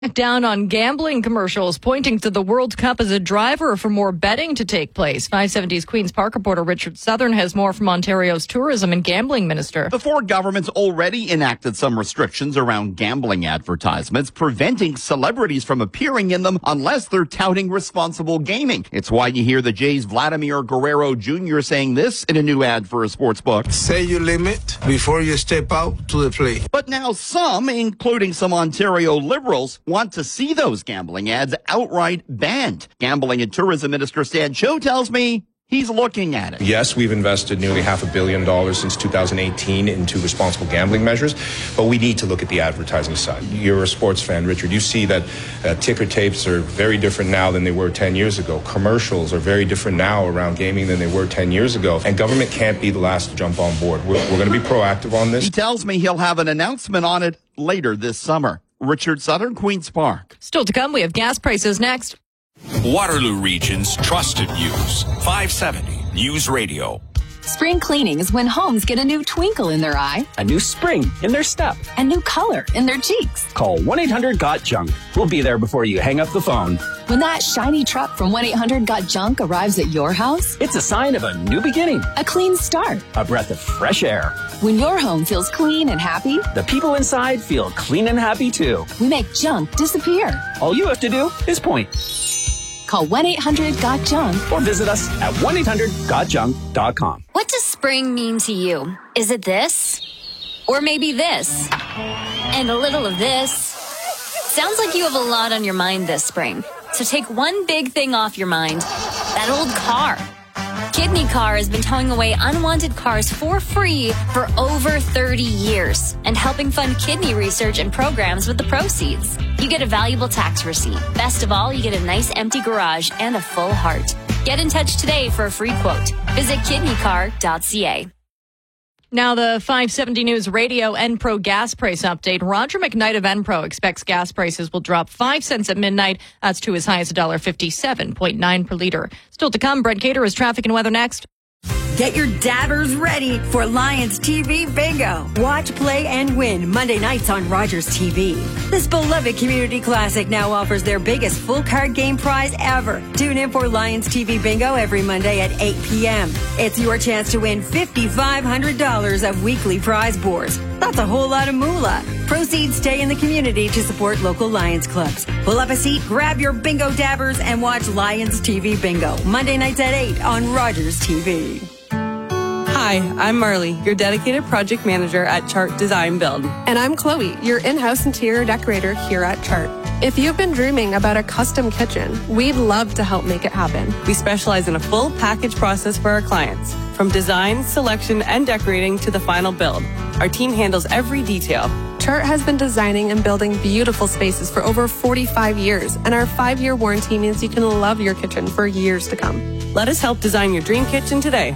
Down on gambling commercials, pointing to the World Cup as a driver for more betting to take place. 570's Queen's Park reporter Richard Southern has more from Ontario's tourism and gambling minister. The Ford government's already enacted some restrictions around gambling advertisements, preventing celebrities from appearing in them unless they're touting responsible gaming. It's why you hear the Jays' Vladimir Guerrero Jr. saying this in a new ad for a sports book. Say your limit before you step out to the plate. But now some, including some Ontario Liberals, want to see those gambling ads outright banned. Gambling and Tourism Minister Stan Cho tells me he's looking at it. Yes, we've invested nearly $500 million since 2018 into responsible gambling measures, but we need to look at the advertising side. You're a sports fan, Richard. You see that ticker tapes are very different now than they were 10 years ago. Commercials are very different now around gaming than they were 10 years ago. And government can't be the last to jump on board. We're going to be proactive on this. He tells me he'll have an announcement on it later this summer. Richard Southern, Queen's Park. Still to come, we have gas prices next. Waterloo Region's trusted news. 570 News Radio. Spring cleaning is when homes get a new twinkle in their eye, a new spring in their step, a new color in their cheeks. Call 1-800-GOT-JUNK. We'll be there before you hang up the phone. When that shiny truck from 1-800-GOT-JUNK arrives at your house, it's a sign of a new beginning, a clean start, a breath of fresh air. When your home feels clean and happy, the people inside feel clean and happy too. We make junk disappear. All you have to do is point. Call 1-800-GOT-JUNK or visit us at 1-800-GOT-JUNK.com. What does spring mean to you? Is it this? Or maybe this? And a little of this? Sounds like you have a lot on your mind this spring. So take one big thing off your mind. That old car. Kidney Car has been towing away unwanted cars for free for over 30 years and helping fund kidney research and programs with the proceeds. You get a valuable tax receipt. Best of all, you get a nice empty garage and a full heart. Get in touch today for a free quote. Visit kidneycar.ca. Now the 570 News Radio Enpro gas price update. Roger McKnight of Enpro expects gas prices will drop 5 cents at midnight. That's to as high as $1.57.9 per liter. Still to come, Brent Cater is traffic and weather next. Get your dabbers ready for Lions TV Bingo. Watch, play, and win Monday nights on Rogers TV. This beloved community classic now offers their biggest full card game prize ever. Tune in for Lions TV Bingo every Monday at 8 p.m. It's your chance to win $5,500 of weekly prize boards. That's a whole lot of moolah. Proceeds stay in the community to support local Lions clubs. Pull up a seat, grab your bingo dabbers, and watch Lions TV Bingo Monday nights at 8 on Rogers TV. Hi, I'm Marley, your dedicated project manager at Chart Design Build. And I'm Chloe, your in-house interior decorator here at Chart. If you've been dreaming about a custom kitchen, we'd love to help make it happen. We specialize in a full package process for our clients, from design, selection, and decorating to the final build. Our team handles every detail. Chart has been designing and building beautiful spaces for over 45 years, and our 5-year warranty means you can love your kitchen for years to come. Let us help design your dream kitchen today.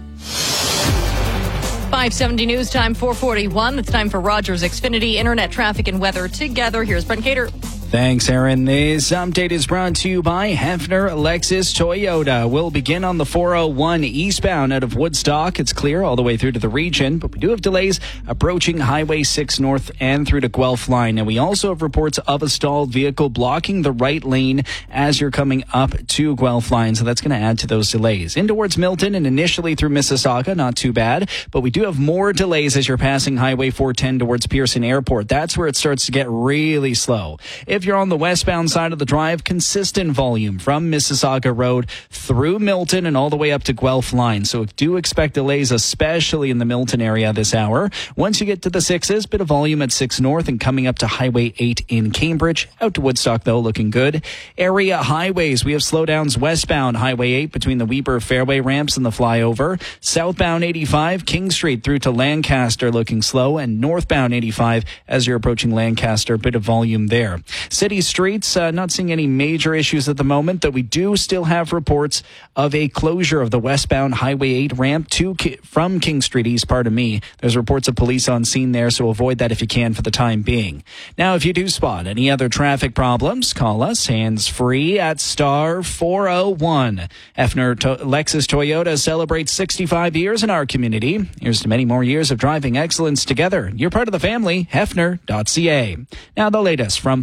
570 News Time, 4:41. It's time for Rogers Xfinity Internet traffic and weather together. Here's Brent Cater. Thanks, Aaron. This update is brought to you by Hefner Lexus Toyota. We'll begin on the 401 eastbound out of Woodstock. It's clear all the way through to the region, but we do have delays approaching Highway 6 north and through to Guelph line. And we also have reports of a stalled vehicle blocking the right lane as you're coming up to Guelph line. So that's going to add to those delays. In towards Milton and initially through Mississauga, not too bad. But we do have more delays as you're passing Highway 410 towards Pearson Airport. That's where it starts to get really slow. If you're on the westbound side of the drive, consistent volume from Mississauga Road through Milton and all the way up to Guelph line. So do expect delays, especially in the Milton area this hour. Once you get to the 6s, bit of volume at 6 North and coming up to Highway 8 in Cambridge. Out to Woodstock, though, looking good. Area highways, we have slowdowns westbound Highway 8 between the Weber Fairway ramps and the flyover. Southbound 85, King Street through to Lancaster looking slow, and northbound 85 as you're approaching Lancaster, bit of volume there. City streets, not seeing any major issues at the moment, though we do still have reports of a closure of the westbound Highway 8 ramp from King Street East, pardon me. There's reports of police on scene there, so avoid that if you can for the time being. Now, if you do spot any other traffic problems, call us hands-free at star 401. Hefner Lexus Toyota celebrates 65 years in our community. Here's to many more years of driving excellence together. You're part of the family, Hefner.ca. Now, the latest from 570.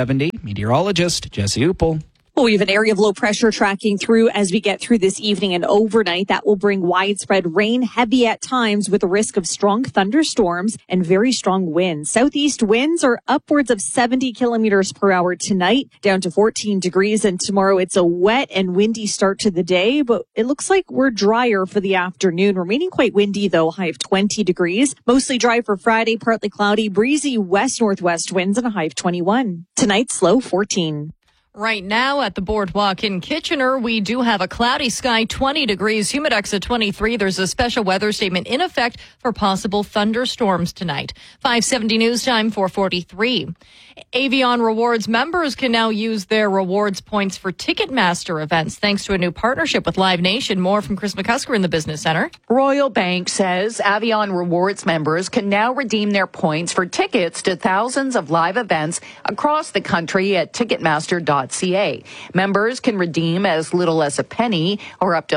570. Meteorologist Jesse Upel. Well, we have an area of low pressure tracking through as we get through this evening and overnight. That will bring widespread rain, heavy at times with a risk of strong thunderstorms and very strong winds. Southeast winds are upwards of 70 kilometers per hour tonight, down to 14 degrees. And tomorrow it's a wet and windy start to the day, but it looks like we're drier for the afternoon. Remaining quite windy though, high of 20 degrees. Mostly dry for Friday, partly cloudy, breezy west-northwest winds and a high of 21. Tonight's low 14. Right now at the Boardwalk in Kitchener, we do have a cloudy sky, 20 degrees, humidex at 23. There's a special weather statement in effect for possible thunderstorms tonight. 570 news time, 4:43. Avion Rewards members can now use their rewards points for Ticketmaster events thanks to a new partnership with Live Nation. More from Chris McCusker in the Business Center. Royal Bank says Avion Rewards members can now redeem their points for tickets to thousands of live events across the country at Ticketmaster.ca. Members can redeem as little as a penny or up to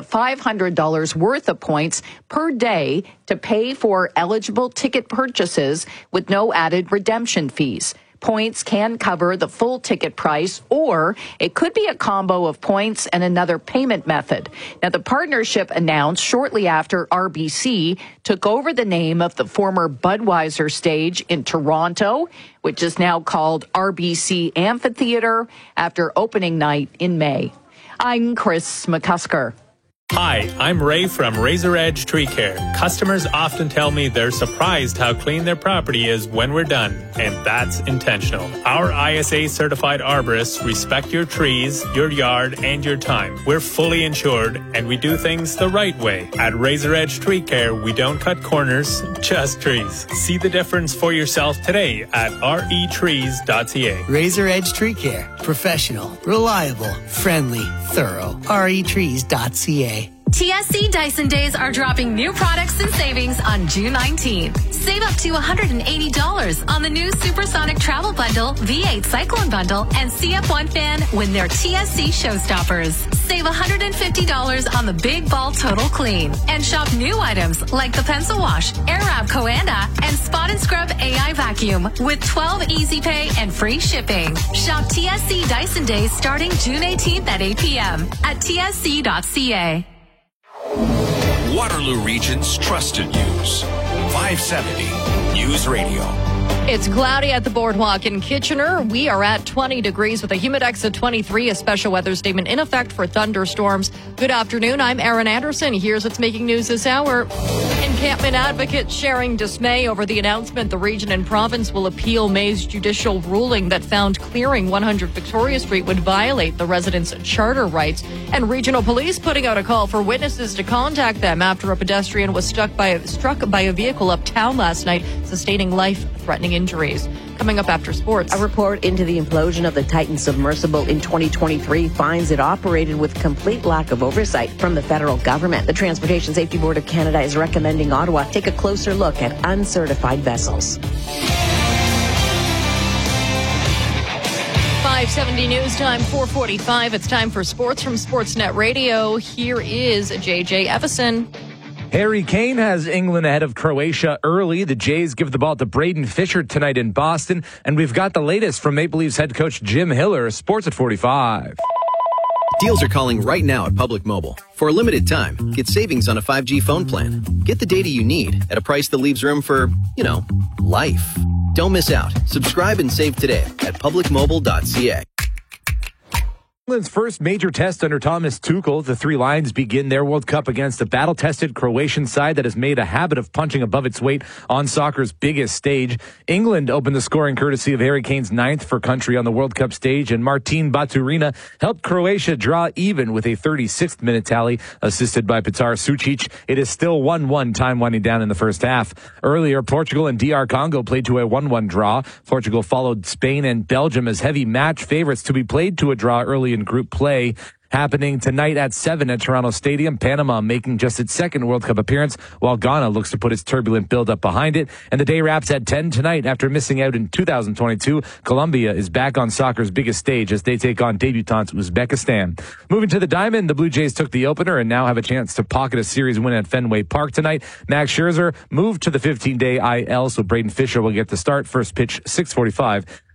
$500 worth of points per day to pay for eligible ticket purchases with no added redemption fees. Points can cover the full ticket price, or it could be a combo of points and another payment method. Now, the partnership announced shortly after RBC took over the name of the former Budweiser stage in Toronto, which is now called RBC Amphitheater, after opening night in May. I'm Chris McCusker. Hi, I'm Ray from Razor Edge Tree Care. Customers often tell me they're surprised how clean their property is when we're done, and that's intentional. Our ISA certified arborists respect your trees, your yard, and your time. We're fully insured, and we do things the right way. At Razor Edge Tree Care, we don't cut corners, just trees. See the difference for yourself today at retrees.ca. Razor Edge Tree Care. Professional, reliable, friendly, thorough. retrees.ca. TSC Dyson Days are dropping new products and savings on June 19th. Save up to $180 on the new Supersonic Travel Bundle, V8 Cyclone Bundle, and CF1 fan when they're TSC Showstoppers. Save $150 on the Big Ball Total Clean. And shop new items like the Pencil Wash, Airwrap Coanda, and Spot and Scrub AI Vacuum with 12 Easy Pay and free shipping. Shop TSC Dyson Days starting June 18th at 8 p.m. at tsc.ca. Waterloo Region's trusted news. 570 News Radio. It's cloudy at the Boardwalk in Kitchener. We are at 20 degrees with a humidex at 23, a special weather statement in effect for thunderstorms. Good afternoon. I'm Aaron Anderson. Here's what's making news this hour. Encampment advocates sharing dismay over the announcement the region and province will appeal May's judicial ruling that found clearing 100 Victoria Street would violate the residents' charter rights. And regional police putting out a call for witnesses to contact them after a pedestrian was struck by a vehicle uptown last night, sustaining life-threatening injuries. Coming up after sports. A report into the implosion of the Titan submersible in 2023 finds it operated with complete lack of oversight from the federal government. The Transportation Safety Board of Canada is recommending Ottawa take a closer look at uncertified vessels. 570 news time, 4:45. It's time for sports from Sportsnet Radio. Here is JJ Evison. Harry Kane has England ahead of Croatia early. The Jays give the ball to Braden Fisher tonight in Boston. And we've got the latest from Maple Leafs head coach Jim Hiller. Sports at 45. Deals are calling right now at Public Mobile. For a limited time, get savings on a 5G phone plan. Get the data you need at a price that leaves room for, life. Don't miss out. Subscribe and save today at publicmobile.ca. England's first major test under Thomas Tuchel. The Three Lions begin their World Cup against a battle-tested Croatian side that has made a habit of punching above its weight on soccer's biggest stage. England opened the scoring courtesy of Harry Kane's ninth for country on the World Cup stage, and Martin Baturina helped Croatia draw even with a 36th minute tally, assisted by Petar Sucic. It is still 1-1, time winding down in the first half. Earlier, Portugal and DR Congo played to a 1-1 draw. Portugal followed Spain and Belgium as heavy match favorites to be played to a draw early in group play. Happening tonight at 7 at Toronto Stadium. Panama making just its second World Cup appearance, while Ghana looks to put its turbulent build-up behind it. And the day wraps at 10 tonight. After missing out in 2022, Colombia is back on soccer's biggest stage as they take on debutants Uzbekistan. Moving to the Diamond, the Blue Jays took the opener and now have a chance to pocket a series win at Fenway Park tonight. Max Scherzer moved to the 15-day IL, so Braden Fisher will get the start. First pitch, 6:45.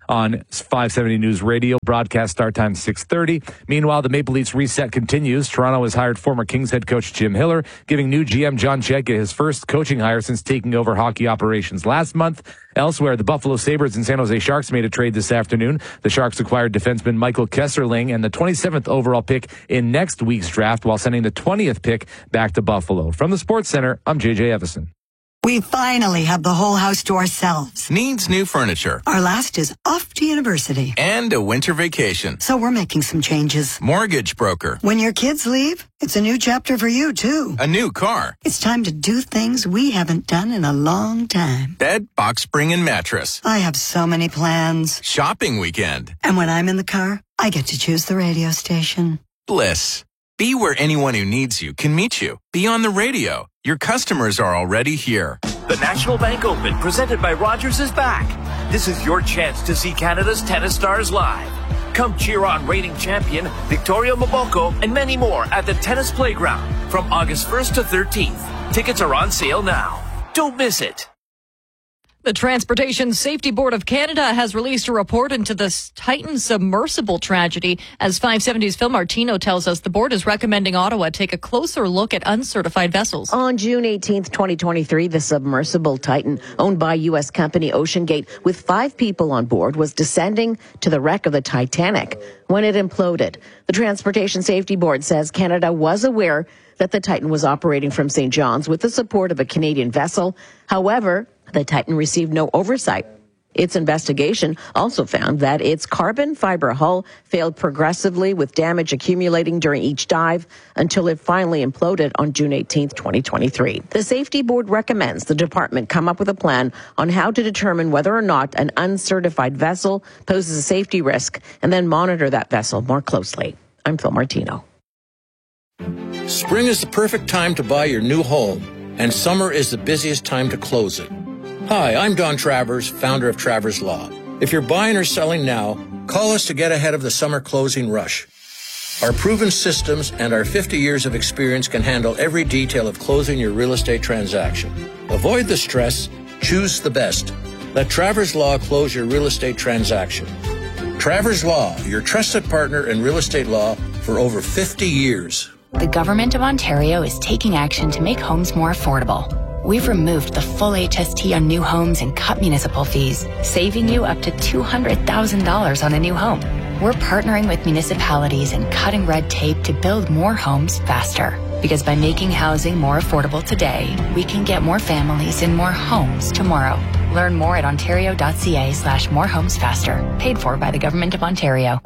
on 570 News Radio. Broadcast start time 6:30. Meanwhile, the Maple Leafs reset continues. Toronto has hired former Kings head coach Jim Hiller, giving new GM John Chayka his first coaching hire since taking over hockey operations last month. Elsewhere, the Buffalo Sabres and San Jose Sharks made a trade this afternoon. The Sharks acquired defenseman Michael Kesserling and the 27th overall pick in next week's draft, while sending the 20th pick back to Buffalo. From the Sports Center, I'm JJ Evison. We finally have the whole house to ourselves. Needs new furniture. Our last is off to university. And a winter vacation. So we're making some changes. Mortgage broker. When your kids leave, it's a new chapter for you, too. A new car. It's time to do things we haven't done in a long time. Bed, box spring, and mattress. I have so many plans. Shopping weekend. And when I'm in the car, I get to choose the radio station. Bliss. Be where anyone who needs you can meet you. Be on the radio. Your customers are already here. The National Bank Open, presented by Rogers, is back. This is your chance to see Canada's tennis stars live. Come cheer on reigning champion Victoria Mboko and many more at the Tennis Playground from August 1st to 13th. Tickets are on sale now. Don't miss it. The Transportation Safety Board of Canada has released a report into the Titan submersible tragedy. As 570's Phil Martino tells us, the board is recommending Ottawa take a closer look at uncertified vessels. On June 18th, 2023, the submersible Titan, owned by U.S. company OceanGate, with 5 people on board, was descending to the wreck of the Titanic when it imploded. The Transportation Safety Board says Canada was aware that the Titan was operating from St. John's with the support of a Canadian vessel. However, the Titan received no oversight. Its investigation also found that its carbon fiber hull failed progressively, with damage accumulating during each dive until it finally imploded on June 18, 2023. The Safety Board recommends the department come up with a plan on how to determine whether or not an uncertified vessel poses a safety risk and then monitor that vessel more closely. I'm Phil Martino. Spring is the perfect time to buy your new home, and summer is the busiest time to close it. Hi, I'm Don Travers, founder of Travers Law. If you're buying or selling now, call us to get ahead of the summer closing rush. Our proven systems and our 50 years of experience can handle every detail of closing your real estate transaction. Avoid the stress, choose the best. Let Travers Law close your real estate transaction. Travers Law, your trusted partner in real estate law for over 50 years. The Government of Ontario is taking action to make homes more affordable. We've removed the full HST on new homes and cut municipal fees, saving you up to $200,000 on a new home. We're partnering with municipalities and cutting red tape to build more homes faster. Because by making housing more affordable today, we can get more families in more homes tomorrow. Learn more at ontario.ca/morehomesfaster. Paid for by the Government of Ontario.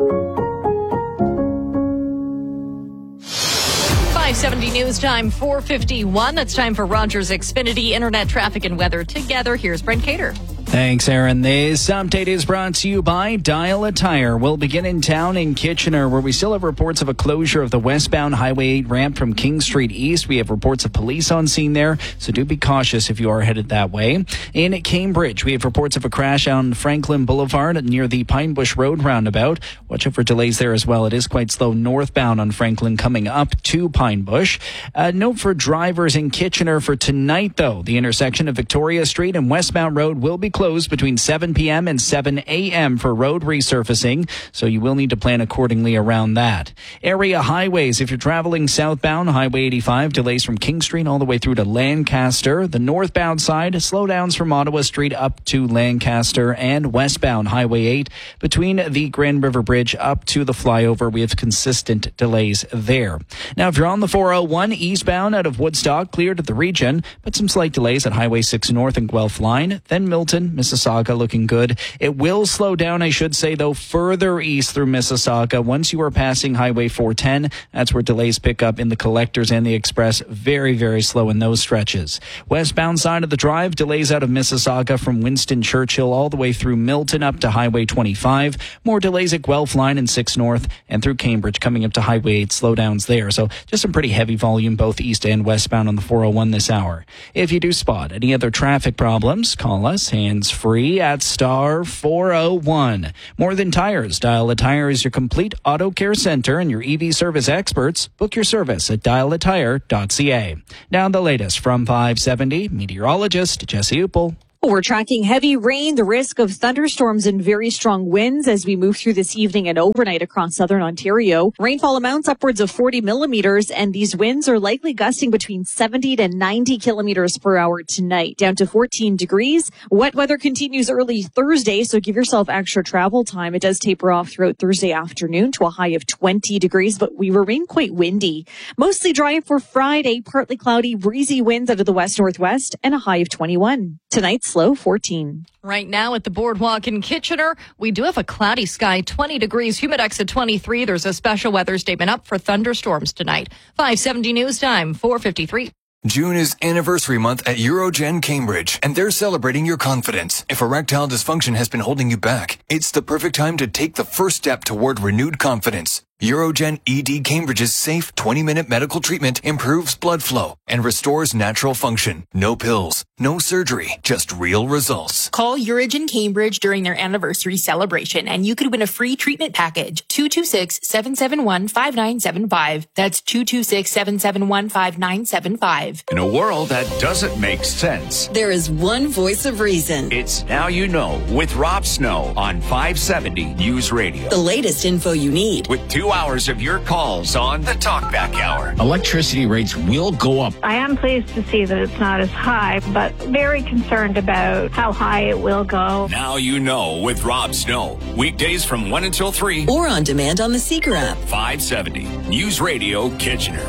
570 News Time, 4:51. That's time for Rogers Xfinity Internet Traffic and Weather Together. Here's Brent Cater. Thanks, Aaron. This update is brought to you by Dial a Tire. We'll begin in town in Kitchener, where we still have reports of a closure of the westbound Highway 8 ramp from King Street East. We have reports of police on scene there, so do be cautious if you are headed that way. In Cambridge, we have reports of a crash on Franklin Boulevard near the Pine Bush Road roundabout. Watch out for delays there as well. It is quite slow northbound on Franklin coming up to Pine Bush. Note for drivers in Kitchener for tonight, though. The intersection of Victoria Street and Westmount Road will be closed between 7 p.m. and 7 a.m. for road resurfacing, so you will need to plan accordingly around that. Area highways, if you're traveling southbound, Highway 85, delays from King Street all the way through to Lancaster. The northbound side, slowdowns from Ottawa Street up to Lancaster, and westbound Highway 8 between the Grand River Bridge up to the flyover. We have consistent delays there. Now, if you're on the 401 eastbound out of Woodstock, cleared at the region, but some slight delays at Highway 6 North and Guelph Line. Then Milton, Mississauga looking good. It will slow down, I should say, though, further east through Mississauga. Once you are passing Highway 410, that's where delays pick up in the Collectors and the Express. Very, very slow in those stretches. Westbound side of the drive, delays out of Mississauga from Winston Churchill all the way through Milton up to Highway 25. More delays at Guelph Line and 6 North and through Cambridge coming up to Highway 8. Slowdowns there. So just some pretty heavy volume both east and westbound on the 401 this hour. If you do spot any other traffic problems, call us hands-free at star 401. More Than Tires. Dial a Tire is your complete auto care center and your EV service experts. Book your service at dialatire.ca. Now the latest from 570, meteorologist Jesse Uppel. We're tracking heavy rain, the risk of thunderstorms and very strong winds as we move through this evening and overnight across southern Ontario. Rainfall amounts upwards of 40 millimeters, and these winds are likely gusting between 70 to 90 kilometers per hour tonight, down to 14 degrees. Wet weather continues early Thursday, so give yourself extra travel time. It does taper off throughout Thursday afternoon to a high of 20 degrees, but we remain quite windy. Mostly dry for Friday, partly cloudy, breezy winds out of the west-northwest, and a high of 21. Tonight's low 14. Right now at the Boardwalk in Kitchener, we do have a cloudy sky, 20 degrees, humidex at 23. There's a special weather statement up for thunderstorms tonight. 5:70 news time, 4:53. June is anniversary month at Urogen Cambridge, and they're celebrating your confidence. If erectile dysfunction has been holding you back, it's the perfect time to take the first step toward renewed confidence. Urogen ED Cambridge's safe 20-minute medical treatment improves blood flow and restores natural function. No pills, no surgery, just real results. Call Urogen Cambridge during their anniversary celebration and you could win a free treatment package. 226-771-5975. That's 226-771-5975. In a world that doesn't make sense, there is one voice of reason. It's Now You Know with Rob Snow on 570 News Radio. The latest info you need. With 2 hours of your calls on the Talkback Hour. Electricity rates will go up. I am pleased to see that it's not as high, but very concerned about how high it will go. Now You Know with Rob Snow. Weekdays from 1 until 3. Or on demand on the Seeker app. 570 News Radio Kitchener.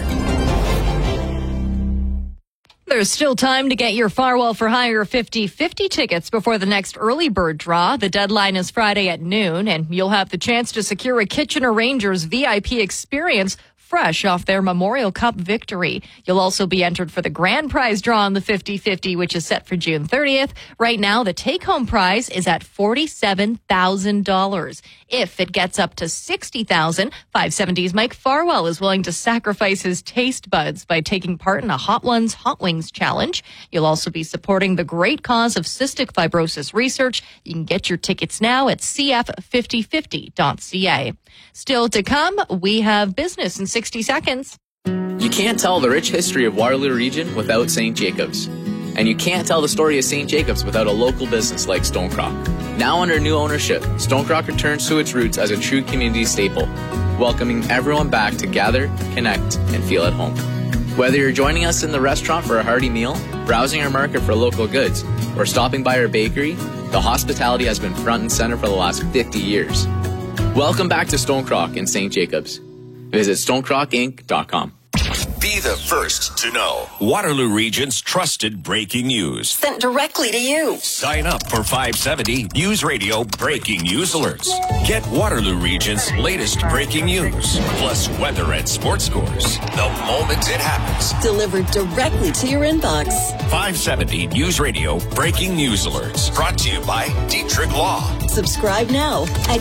There's still time to get your Farwell for Hire 50/50 tickets before the next early bird draw. The deadline is Friday at noon, and you'll have the chance to secure a Kitchener Rangers VIP experience fresh off their Memorial Cup victory. You'll also be entered for the grand prize draw on the 50/50, which is set for June 30th. Right now, the take-home prize is at $47,000. If it gets up to $60,000, 570's Mike Farwell is willing to sacrifice his taste buds by taking part in a Hot Ones Hot Wings challenge. You'll also be supporting the great cause of cystic fibrosis research. You can get your tickets now at cf5050.ca. Still to come, we have business in 60 seconds. You can't tell the rich history of Waterloo Region without St. Jacobs. And you can't tell the story of St. Jacobs without a local business like Stonecrock. Now under new ownership, Stonecrock returns to its roots as a true community staple, welcoming everyone back to gather, connect, and feel at home. Whether you're joining us in the restaurant for a hearty meal, browsing our market for local goods, or stopping by our bakery, the hospitality has been front and center for the last 50 years. Welcome back to Stonecrock in St. Jacobs. Visit stonecrockinc.com. Be the first to know Waterloo Region's trusted breaking news. Sent directly to you. Sign up for 570 News Radio Breaking News Alerts. Get Waterloo Region's latest breaking news, plus weather and sports scores, the moment it happens. Delivered directly to your inbox. 570 News Radio Breaking News Alerts. Brought to you by Dietrich Law. Subscribe now at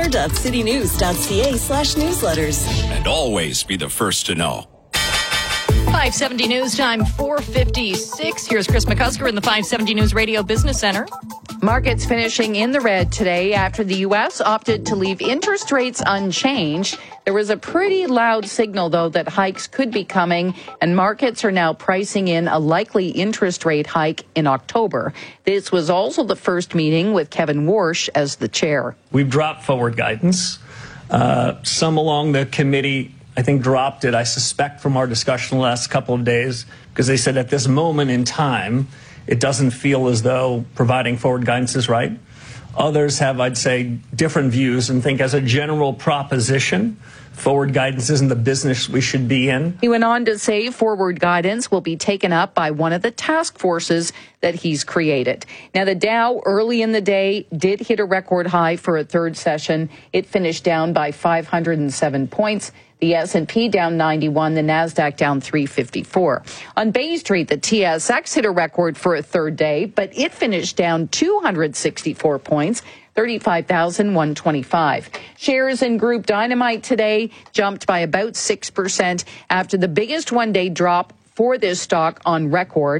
kitchener.citynews.ca/newsletters. And always be the first to know. 570 News Time, 4:56. Here's Chris McCusker in the 570 News Radio Business Center. Markets finishing in the red today after the U.S. opted to leave interest rates unchanged. There was a pretty loud signal, though, that hikes could be coming, and markets are now pricing in a likely interest rate hike in October. This was also the first meeting with Kevin Warsh as the chair. We've dropped forward guidance. Some along the committee, I think, dropped it, I suspect, from our discussion the last couple of days, because they said at this moment in time, it doesn't feel as though providing forward guidance is right. Others have, I'd say, different views and think as a general proposition, forward guidance isn't the business we should be in. He went on to say forward guidance will be taken up by one of the task forces that he's created. Now, the Dow early in the day did hit a record high for a third session. It finished down by 507 points. The S&P down 91, the NASDAQ down 354. On Bay Street, the TSX hit a record for a third day, but it finished down 264 points, 35,125. Shares in Group Dynamite today jumped by about 6% after the biggest one-day drop for this stock on record. The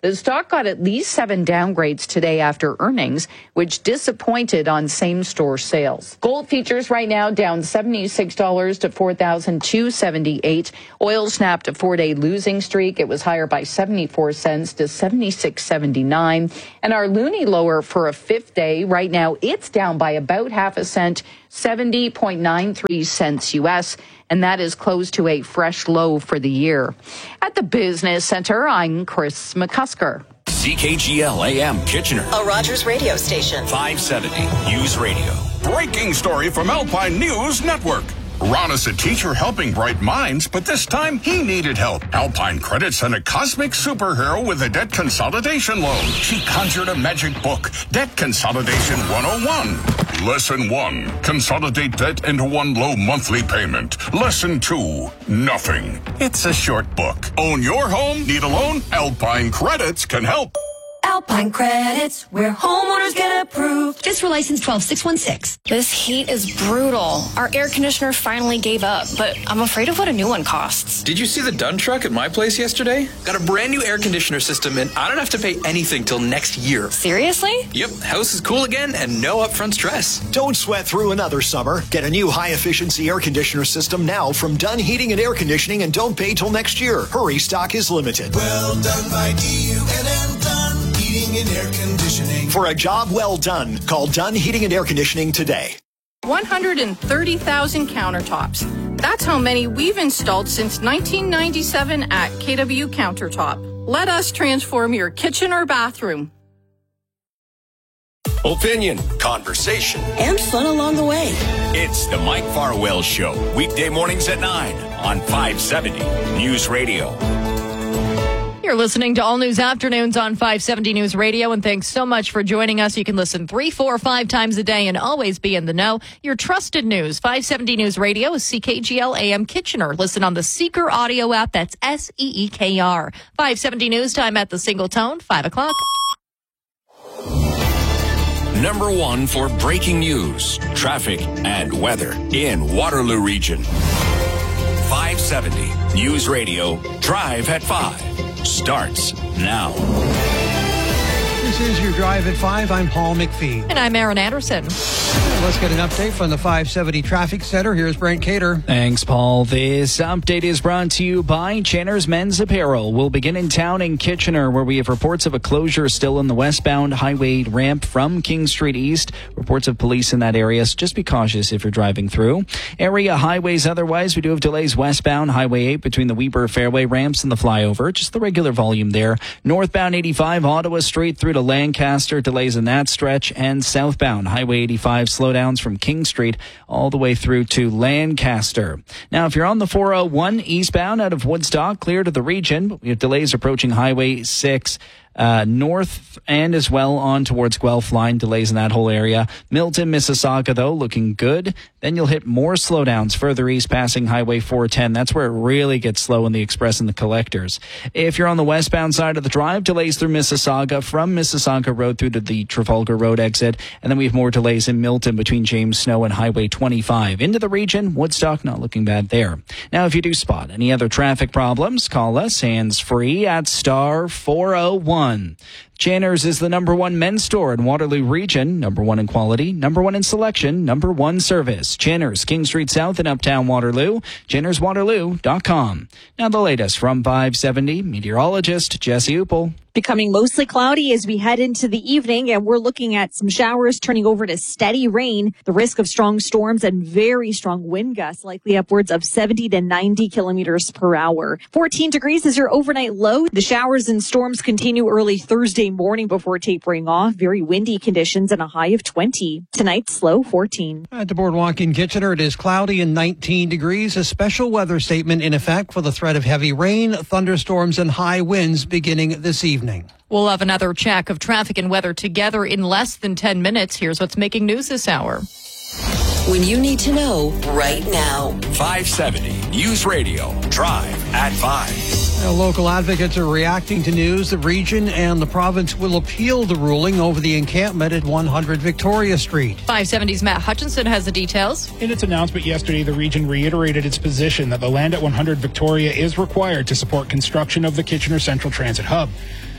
The stock got at least 7 downgrades today after earnings, which disappointed on same-store sales. Gold futures right now down $76 to $4,278. Oil snapped a 4-day losing streak. It was higher by 74 cents to 76.79. And our loonie lower for a 5th day. Right now, it's down by about half a cent, 70.93 cents U.S., and that is close to a fresh low for the year. At the Business Center, I'm Chris McCusker. CKGL AM Kitchener. A Rogers radio station. 570 News Radio. Breaking story from Alpine News Network. Ron is a teacher helping bright minds, but this time he needed help. Alpine Credit sent a cosmic superhero with a debt consolidation loan. She conjured a magic book, Debt Consolidation 101. Lesson 1, consolidate debt into one low monthly payment. Lesson 2, nothing. It's a short book. Own your home? Need a loan? Alpine Credits can help. Alpine Credits, where homeowners get approved. Just for license 12616. This heat is brutal. Our air conditioner finally gave up, but I'm afraid of what a new one costs. Did you see the Dunn truck at my place yesterday? Got a brand new air conditioner system, and I don't have to pay anything till next year. Seriously? Yep, house is cool again and no upfront stress. Don't sweat through another summer. Get a new high-efficiency air conditioner system now from Dunn Heating and Air Conditioning, and don't pay till next year. Hurry, stock is limited. Well done by DUNN Dunn Heating and Air Conditioning. For a job well done, call Dunn Heating and Air Conditioning today. 130,000 countertops. That's how many we've installed since 1997 at KW Countertop. Let us transform your kitchen or bathroom. Opinion, conversation, and fun along the way. It's the Mike Farwell Show, weekday mornings at 9 on 570 News Radio. You're listening to All News Afternoons on 570 News Radio, and thanks so much for joining us. You can listen 3, 4, 5 times a day and always be in the know. Your trusted news, 570 News Radio is CKGL AM Kitchener. Listen on the Seeker audio app. That's SEEKR. 570 News time at the single tone, 5 o'clock. Number 1 for breaking news, traffic, and weather in Waterloo Region. 570 News Radio, Drive at 5. Starts now. This is your Drive at 5. I'm Paul McPhee. And I'm Aaron Anderson. Let's get an update from the 570 Traffic Center. Here's Brent Cater. Thanks, Paul. This update is brought to you by Channer's Men's Apparel. We'll begin in town in Kitchener, where we have reports of a closure still in the westbound Highway ramp from King Street East. Reports of police in that area, so just be cautious if you're driving through. Area highways otherwise, we do have delays westbound Highway 8 between the Weber Fairway ramps and the flyover. Just the regular volume there. Northbound 85 Ottawa Street through to Lancaster, delays in that stretch, and southbound Highway 85 slowdowns from King Street all the way through to Lancaster. Now, if you're on the 401 eastbound out of Woodstock, clear to the region, but we have delays approaching Highway 6 north and as well on towards Guelph line, delays in that whole area. Milton, Mississauga, though, looking good. Then you'll hit more slowdowns further east passing Highway 410. That's where it really gets slow in the express and the collectors. If you're on the westbound side of the drive, delays through Mississauga from Mississauga Road through to the Trafalgar Road exit. And then we have more delays in Milton between James Snow and Highway 25. Into the region, Woodstock not looking bad there. Now, if you do spot any other traffic problems, call us hands-free at star 401. Channer's is the number 1 men's store in Waterloo Region, number 1 in quality, number 1 in selection, number 1 service. Channer's, King Street South in Uptown Waterloo, channerswaterloo.com. Now the latest from 570, meteorologist Jesse Uppel. Becoming mostly cloudy as we head into the evening, and we're looking at some showers turning over to steady rain. The risk of strong storms and very strong wind gusts, likely upwards of 70 to 90 kilometers per hour. 14 degrees is your overnight low. The showers and storms continue early Thursday morning before tapering off. Very windy conditions and a high of 20. Tonight's low 14. At the Boardwalk in Kitchener, it is cloudy and 19 degrees. A special weather statement in effect for the threat of heavy rain, thunderstorms, and high winds beginning this evening. We'll have another check of traffic and weather together in less than 10 minutes. Here's what's making news this hour. When you need to know right now. 570 News Radio, Drive at 5. Now, local advocates are reacting to news. The region and the province will appeal the ruling over the encampment at 100 Victoria Street. 570's Matt Hutchinson has the details. In its announcement yesterday, the region reiterated its position that the land at 100 Victoria is required to support construction of the Kitchener Central Transit Hub.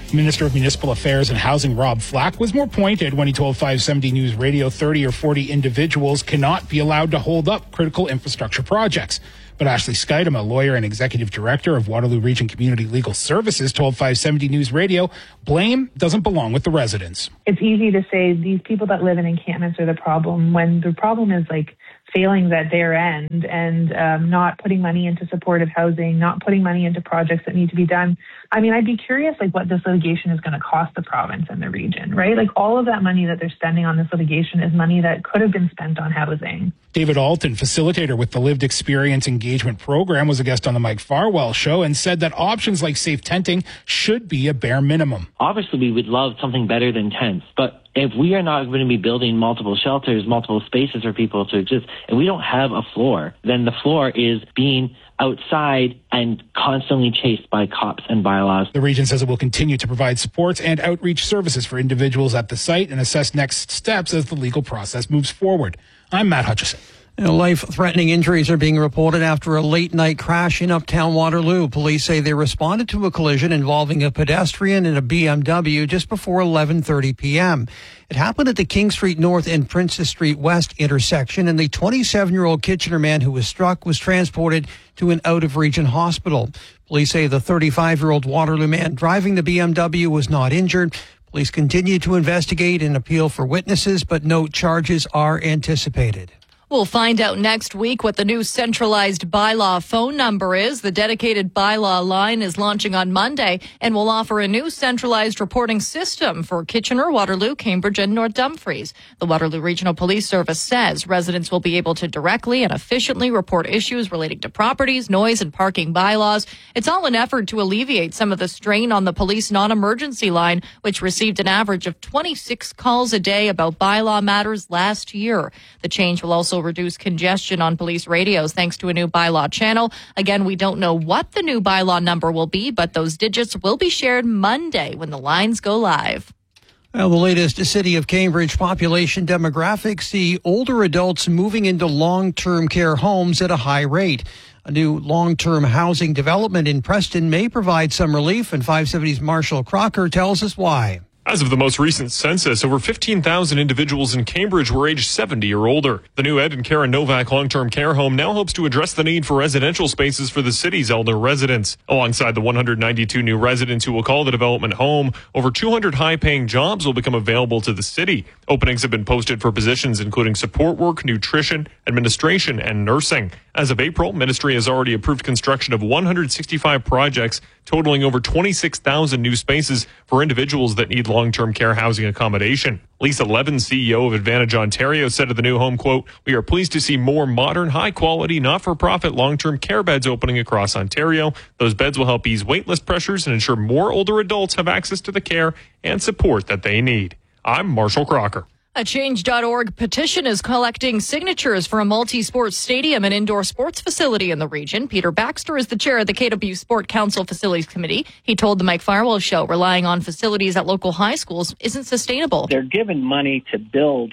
Minister of Municipal Affairs and Housing Rob Flack was more pointed when he told 570 News Radio 30 or 40 individuals cannot be allowed to hold up critical infrastructure projects. But Ashley Skydam, a lawyer and executive director of Waterloo Region Community Legal Services, told 570 News Radio, blame doesn't belong with the residents. It's easy to say these people that live in encampments are the problem when the problem is like failings at their end and not putting money into supportive housing, not putting money into projects that need to be done. I mean, I'd be curious like what this litigation is going to cost the province and the region, right? Like all of that money that they're spending on this litigation is money that could have been spent on housing. David Alton, facilitator with the Lived Experience Engagement Program, was a guest on the Mike Farwell Show and said that options like safe tenting should be a bare minimum. Obviously, we would love something better than tents, but if we are not going to be building multiple shelters, multiple spaces for people to exist, and we don't have a floor, then the floor is being outside and constantly chased by cops and bylaws. The region says it will continue to provide supports and outreach services for individuals at the site and assess next steps as the legal process moves forward. I'm Matt Hutchison. Life-threatening injuries are being reported after a late-night crash in Uptown Waterloo. Police say they responded to a collision involving a pedestrian and a BMW just before 11:30 p.m. It happened at the King Street North and Princess Street West intersection, and the 27-year-old Kitchener man who was struck was transported to an out-of-region hospital. Police say the 35-year-old Waterloo man driving the BMW was not injured. Police continue to investigate and appeal for witnesses, but no charges are anticipated. We'll find out next week what the new centralized bylaw phone number is. The dedicated bylaw line is launching on Monday and will offer a new centralized reporting system for Kitchener, Waterloo, Cambridge, and North Dumfries. The Waterloo Regional Police Service says residents will be able to directly and efficiently report issues relating to properties, noise, and parking bylaws. It's all an effort to alleviate some of the strain on the police non-emergency line, which received an average of 26 calls a day about bylaw matters last year. The change will also reduce congestion on police radios thanks to a new bylaw channel. Again, we don't know what the new bylaw number will be, but those digits will be shared Monday when the lines go live. Well, the latest City of Cambridge population demographics see older adults moving into long-term care homes at a high rate. A new long-term housing development in Preston may provide some relief, and 570's Marshall Crocker tells us why. As of the most recent census, over 15,000 individuals in Cambridge were aged 70 or older. The new Ed and Karen Novak long-term care home now hopes to address the need for residential spaces for the city's elder residents. Alongside the 192 new residents who will call the development home, over 200 high-paying jobs will become available to the city. Openings have been posted for positions including support work, nutrition, administration, and nursing. As of April, Ministry has already approved construction of 165 projects, totaling over 26,000 new spaces for individuals that need long-term care housing accommodation. Lisa Levin, CEO of Advantage Ontario, said of the new home, quote, "We are pleased to see more modern, high-quality, not-for-profit long-term care beds opening across Ontario. Those beds will help ease waitlist pressures and ensure more older adults have access to the care and support that they need." I'm Marshall Crocker. A Change.org petition is collecting signatures for a multi-sports stadium and indoor sports facility in the region. Peter Baxter is the chair of the KW Sport Council Facilities Committee. He told the Mike Farwell Show relying on facilities at local high schools isn't sustainable. They're given money to build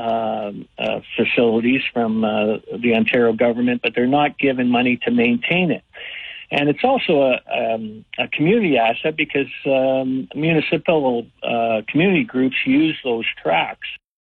facilities from the Ontario government, but they're not given money to maintain it. And it's also a community asset because municipal community groups use those tracks.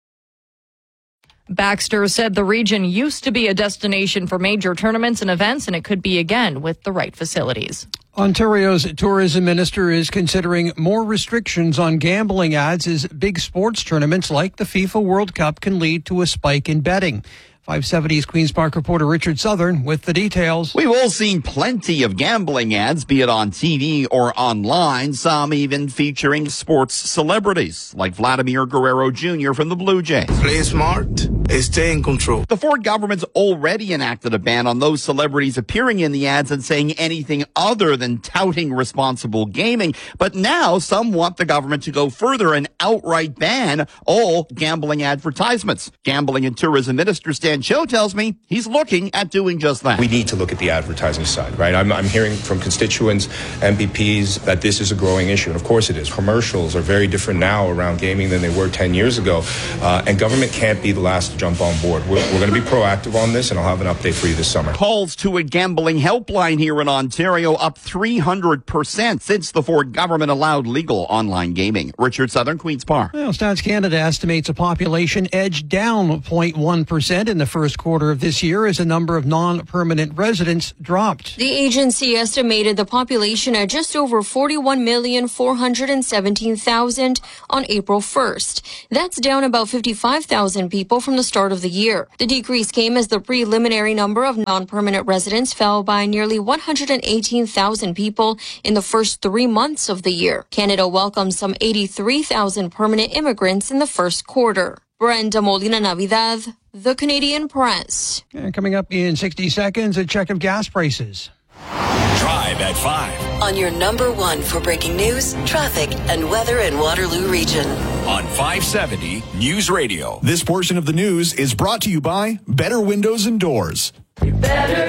Baxter said the region used to be a destination for major tournaments and events, and it could be again with the right facilities. Ontario's tourism minister is considering more restrictions on gambling ads as big sports tournaments like the FIFA World Cup can lead to a spike in betting. 570's Queen's Park reporter Richard Southern with the details. We've all seen plenty of gambling ads, be it on TV or online, some even featuring sports celebrities like Vladimir Guerrero Jr. from the Blue Jays. Play smart and stay in control. The Ford government's already enacted a ban on those celebrities appearing in the ads and saying anything other than touting responsible gaming. But now some want the government to go further and outright ban all gambling advertisements. Gambling and Tourism Minister Stan Cho tells me he's looking at doing just that. We need to look at the advertising side, right? I'm hearing from constituents, MPPs, that this is a growing issue. And of course it is. Commercials are very different now around gaming than they were 10 years ago. And government can't be the last to jump on board. We're going to be proactive on this, and I'll have an update for you this summer. Calls to a gambling helpline here in Ontario up 300% since the Ford government allowed legal online gaming. Richard Southern, Queen's Park. Well, Stats Canada estimates a population edged down 0.1% in the first quarter of this year as the number of non-permanent residents dropped. The agency estimated the population at just over 41,417,000 on April 1st. That's down about 55,000 people from the start of the year. The decrease came as the preliminary number of non-permanent residents fell by nearly 118,000 people in the first 3 months of the year. Canada welcomed some 83,000 permanent immigrants in the first quarter. Brenda Molina Navidad, The Canadian Press. And coming up in 60 seconds, a check of gas prices. Drive at 5. On your number one for breaking news, traffic, and weather in Waterloo Region. On 570 News Radio. This portion of the news is brought to you by Better Windows and Doors. You're better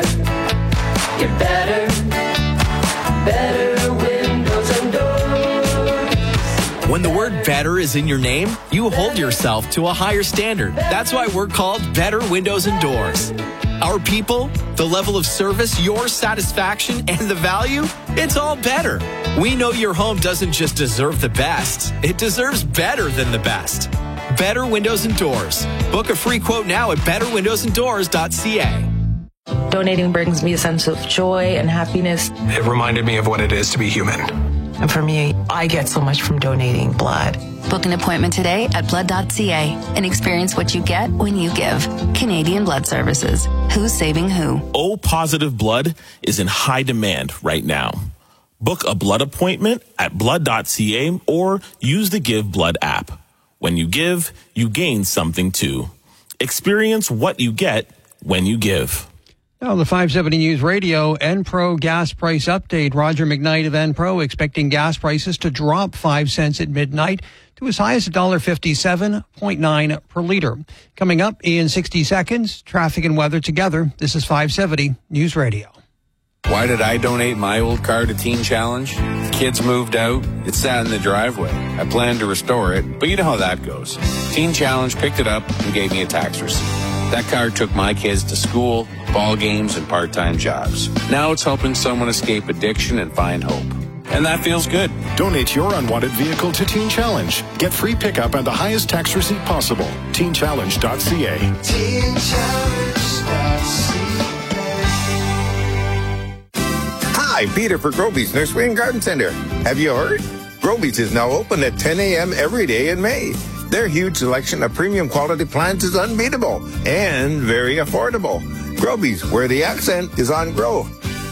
windows and doors. When the word better is in your name, you hold yourself to a higher standard. That's why we're called Better Windows and Doors. Our people, the level of service, your satisfaction, and the value, it's all better. We know your home doesn't just deserve the best, it deserves better than the best. Better Windows and Doors. Book a free quote now at betterwindowsanddoors.ca. Donating brings me a sense of joy and happiness. It reminded me of what it is to be human. And for me, I get so much from donating blood. Book an appointment today at blood.ca and experience what you get when you give. Canadian Blood Services. Who's saving who? O-positive blood is in high demand right now. Book a blood appointment at blood.ca or use the Give Blood app. When you give, you gain something too. Experience what you get when you give. Now, the 570 News Radio Enpro gas price update. Roger McKnight of Enpro expecting gas prices to drop 5 cents at midnight to as high as $1.57.9 per liter. Coming up in 60 seconds, traffic and weather together. This is 570 News Radio. Why did I donate my old car to Teen Challenge? Kids moved out. It sat in the driveway. I planned to restore it, but you know how that goes. Teen Challenge picked it up and gave me a tax receipt. That car took my kids to school, ball games, and part-time jobs. Now it's helping someone escape addiction and find hope. And that feels good. Donate your unwanted vehicle to Teen Challenge. Get free pickup and the highest tax receipt possible. TeenChallenge.ca. Hi, Peter for Groby's Nursery and Garden Center. Have you heard? Groby's is now open at 10 a.m. every day in May. Their huge selection of premium quality plants is unbeatable and very affordable. Groby's, where the accent is on grow.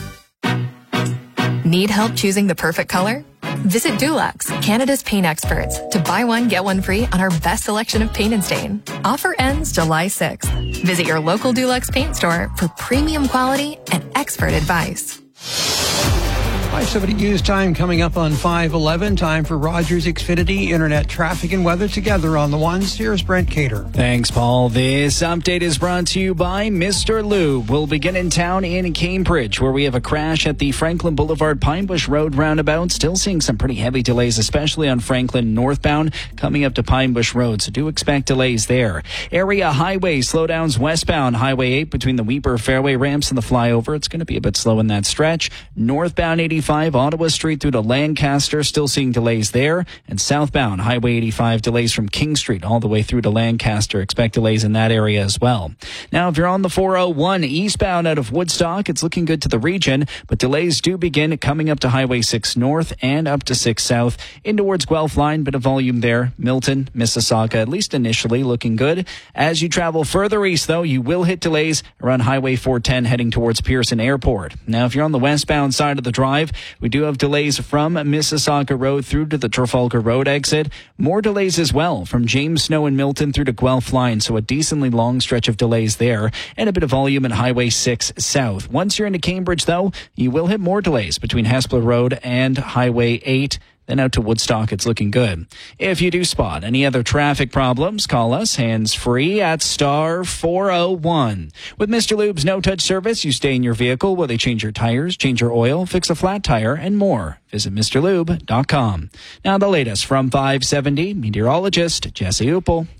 Need help choosing the perfect color? Visit Dulux, Canada's paint experts, to buy one, get one free on our best selection of paint and stain. Offer ends July 6th. Visit your local Dulux paint store for premium quality and expert advice. 570 News Time coming up on 511. Time for Rogers Xfinity Internet traffic and weather together on the ones. Here's Brent Cater. Thanks, Paul. This update is brought to you by Mr. Lube. We'll begin in town in Cambridge, where we have a crash at the Franklin Boulevard Pine Bush Road roundabout. Still seeing some pretty heavy delays, especially on Franklin northbound coming up to Pine Bush Road. So do expect delays there. Area highway slowdowns westbound Highway 8 between the Weber Fairway ramps and the flyover. It's going to be a bit slow in that stretch. Northbound 85 Ottawa Street through to Lancaster, still seeing delays there. And southbound Highway 85 delays from King Street all the way through to Lancaster. Expect delays in that area as well. Now, if you're on the 401 eastbound out of Woodstock, it's looking good to the region, but delays do begin coming up to Highway 6 North and up to 6 South. In towards Guelph Line, bit of volume there. Milton, Mississauga, at least initially looking good. As you travel further east, though, you will hit delays around Highway 410 heading towards Pearson Airport. Now, if you're on the westbound side of the drive, we do have delays from Mississauga Road through to the Trafalgar Road exit. More delays as well from James Snow and Milton through to Guelph Line, so a decently long stretch of delays there, and a bit of volume in Highway 6 South. Once you're into Cambridge, though, you will hit more delays between Hespeler Road and Highway 8. Then out to Woodstock, it's looking good. If you do spot any other traffic problems, call us hands-free at star 401. With Mr. Lube's no-touch service, you stay in your vehicle while they change your tires, change your oil, fix a flat tire, and more. Visit MrLube.com. Now the latest from 570, meteorologist Jesse Uppel.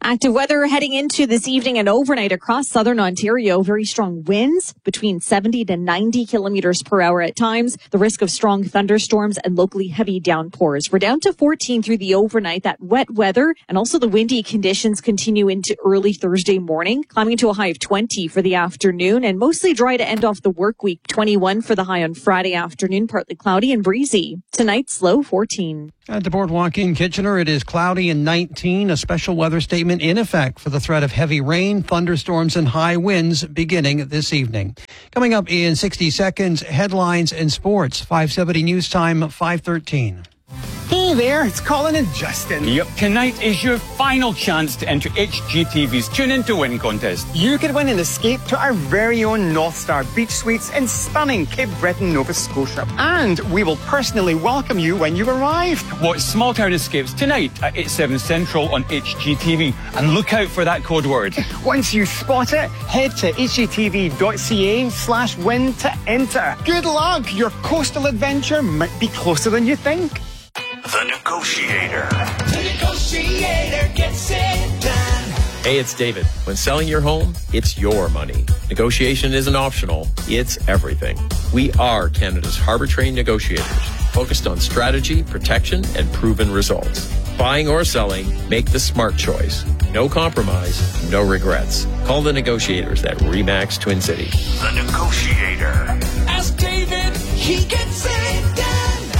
Active weather heading into this evening and overnight across southern Ontario. Very strong winds between 70 to 90 kilometers per hour at times. The risk of strong thunderstorms and locally heavy downpours. We're down to 14 through the overnight. That wet weather and also the windy conditions continue into early Thursday morning, climbing to a high of 20 for the afternoon and mostly dry to end off the work week. 21 for the high on Friday afternoon, partly cloudy and breezy. Tonight's low 14. At the Boardwalk in Kitchener, it is cloudy and 19. A special weather statement in effect for the threat of heavy rain, thunderstorms, and high winds beginning this evening. Coming up in 60 seconds, headlines and sports. 570 News Time, 5:13. Hey there, it's Colin and Justin. Yep, tonight is your final chance to enter HGTV's Tune In to Win contest. You could win an escape to our very own North Star Beach Suites in stunning Cape Breton, Nova Scotia. And we will personally welcome you when you arrive. Watch Small Town Escapes tonight at 8/7 Central on HGTV. And look out for that code word. Once you spot it, head to hgtv.ca/win to enter. Good luck! Your coastal adventure might be closer than you think. The Negotiator. The Negotiator gets it done. Hey, it's David. When selling your home, it's your money. Negotiation isn't optional, it's everything. We are Canada's harbor-trained negotiators, focused on strategy, protection, and proven results. Buying or selling, make the smart choice. No compromise, no regrets. Call the negotiators at RE/MAX Twin Cities. The Negotiator. Ask David, he gets it done.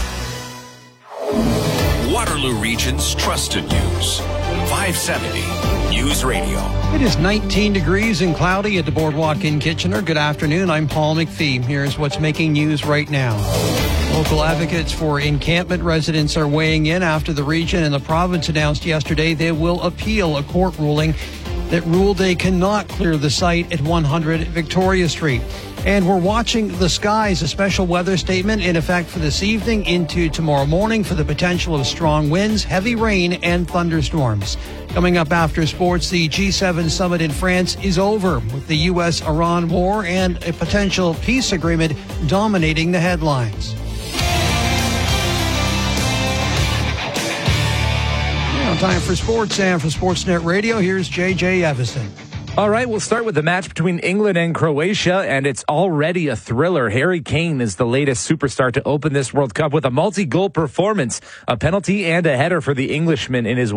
Waterloo Region's trusted news. 570 News Radio. It is 19 degrees and cloudy at the Boardwalk in Kitchener. Good afternoon. I'm Paul McPhee. Here's what's making news right now. Local advocates for encampment residents are weighing in after the region and the province announced yesterday they will appeal a court ruling that ruled they cannot clear the site at 100 Victoria Street. And we're watching the skies, a special weather statement in effect for this evening into tomorrow morning for the potential of strong winds, heavy rain, and thunderstorms. Coming up after sports, the G7 summit in France is over with the U.S.-Iran war and a potential peace agreement dominating the headlines. Now time for sports, and for Sportsnet Radio, here's J.J. Evison. All right, we'll start with the match between England and Croatia, and it's already a thriller. Harry Kane is the latest superstar to open this World Cup with a multi-goal performance, a penalty and a header for the Englishman in his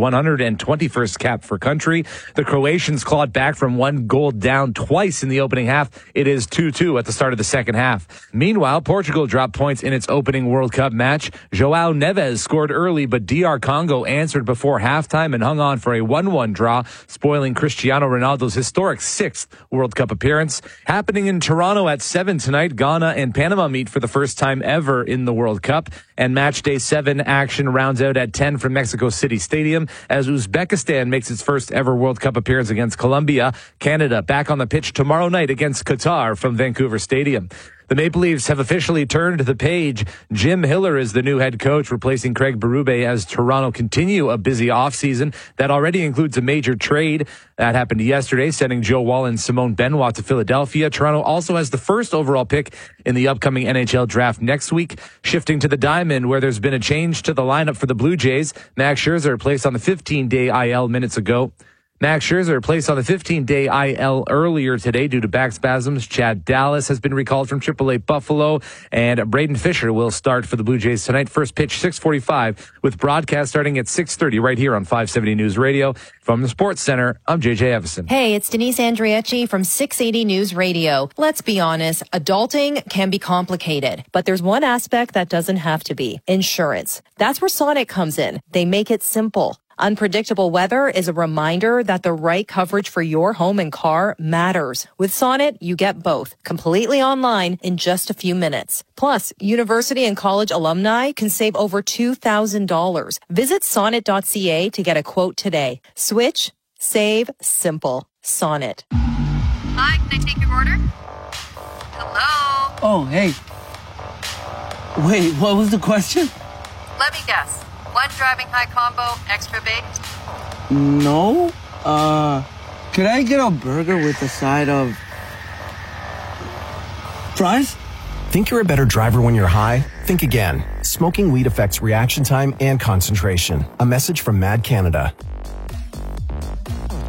121st cap for country. The Croatians clawed back from one goal down twice in the opening half. It is 2-2 at the start of the second half. Meanwhile, Portugal dropped points in its opening World Cup match. João Neves scored early, but DR Congo answered before halftime and hung on for a 1-1 draw, spoiling Cristiano Ronaldo's historic 6th World Cup appearance. Happening in Toronto at 7 tonight, Ghana and Panama meet for the first time ever in the World Cup. And match day 7 action rounds out at 10 from Mexico City Stadium as Uzbekistan makes its first ever World Cup appearance against Colombia. Canada back on the pitch tomorrow night against Qatar from Vancouver Stadium. The Maple Leafs have officially turned the page. Jim Hiller is the new head coach, replacing Craig Berube as Toronto continue a busy offseason. That already includes a major trade. That happened yesterday, sending Joe Wall and Simone Benoit to Philadelphia. Toronto also has the first overall pick in the upcoming NHL draft next week. Shifting to the Diamond, where there's been a change to the lineup for the Blue Jays. Max Scherzer placed on the 15-day IL minutes ago. Max Scherzer placed on the 15-day IL earlier today due to back spasms. Chad Dallas has been recalled from AAA Buffalo, and Braden Fisher will start for the Blue Jays tonight. First pitch, 6:45, with broadcast starting at 6:30 right here on 570 News Radio. From the Sports Center, I'm JJ Evison. Hey, it's Denise Andriecci from 680 News Radio. Let's be honest, adulting can be complicated, but there's one aspect that doesn't have to be: insurance. That's where Sonnet comes in. They make it simple. Unpredictable weather is a reminder that the right coverage for your home and car matters. With Sonnet, you get both, completely online in just a few minutes. Plus, university and college alumni can save over $2,000. Visit sonnet.ca to get a quote today. Switch, save, simple. Sonnet. Hi, can I take your order? Hello? Oh, hey. Wait, what was the question? Let me guess. One driving high combo, extra baked? No. Could I get a burger with a side of fries? Think you're a better driver when you're high? Think again. Smoking weed affects reaction time and concentration. A message from Mad Canada.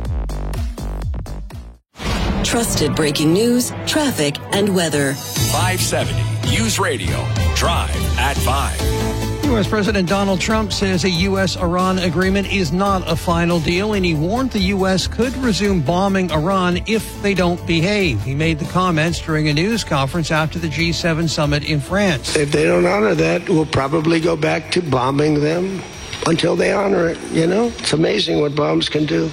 Trusted breaking news, traffic, and weather. 570 News Radio. Drive at 5. U.S. President Donald Trump says a U.S.-Iran agreement is not a final deal, and he warned the U.S. could resume bombing Iran if they don't behave. He made the comments during a news conference after the G7 summit in France. If they don't honor that, we'll probably go back to bombing them until they honor it, you know? It's amazing what bombs can do.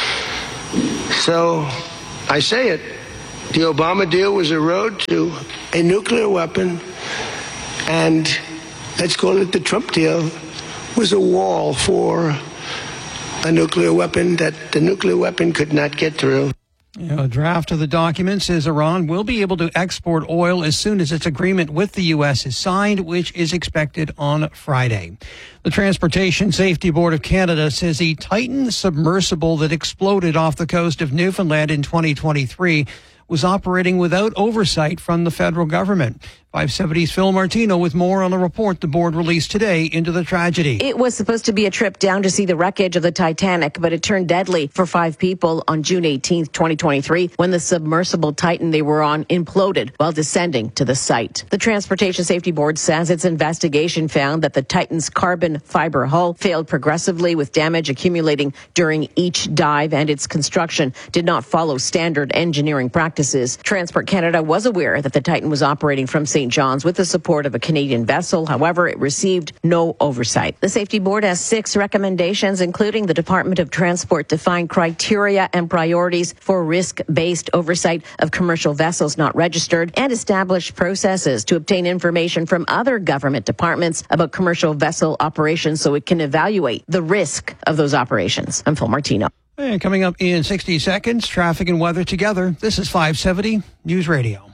So, I say it. The Obama deal was a road to a nuclear weapon, and let's call it the Trump deal was a wall for a nuclear weapon that the nuclear weapon could not get through. A draft of the document says Iran will be able to export oil as soon as its agreement with the U.S. is signed, which is expected on Friday. The Transportation Safety Board of Canada says a Titan submersible that exploded off the coast of Newfoundland in 2023 was operating without oversight from the federal government. 570's Phil Martino with more on a report the board released today into the tragedy. It was supposed to be a trip down to see the wreckage of the Titanic, but it turned deadly for 5 people on June 18th, 2023, when the submersible Titan they were on imploded while descending to the site. The Transportation Safety Board says its investigation found that the Titan's carbon fiber hull failed progressively, with damage accumulating during each dive, and its construction did not follow standard engineering practices. Transport Canada was aware that the Titan was operating from St. John's with the support of a Canadian vessel. However, it received no oversight. The Safety Board has 6 recommendations, including the Department of Transport define criteria and priorities for risk-based oversight of commercial vessels not registered, and establish processes to obtain information from other government departments about commercial vessel operations so it can evaluate the risk of those operations. I'm Phil Martino. And coming up in 60 seconds, traffic and weather together. This is 570 News Radio.